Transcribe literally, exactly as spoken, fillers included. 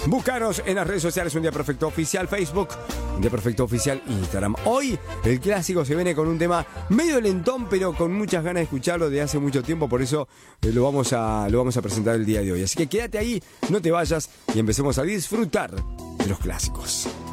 Búscanos en las redes sociales, Un Día Perfecto Oficial, Facebook, Un Día Perfecto Oficial, Instagram. Hoy el clásico se viene con un tema medio lentón, pero con muchas ganas de escucharlo de hace mucho tiempo, por eso eh, lo, vamos a, lo vamos a presentar el día de hoy. Así que quédate ahí, no te vayas y empecemos a disfrutar de los clásicos.